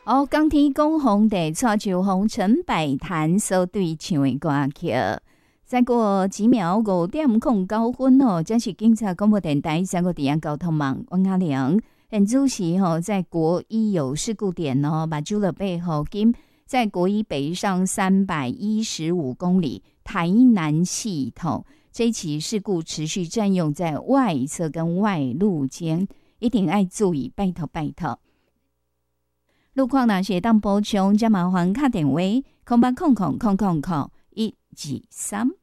哦，钢天讲红地蔡秋红陈百潭所对唱的歌曲。再过几秒5:09哦，这是警察广播电台3个地方交通网王嘉良。很主席在国一有事故点把朱了背后今在国一北上315公里台南系统，这一起事故持续占用在外侧跟外路间，一定要注意，拜托拜托。路况若是当补充，则麻烦打电话080000000123。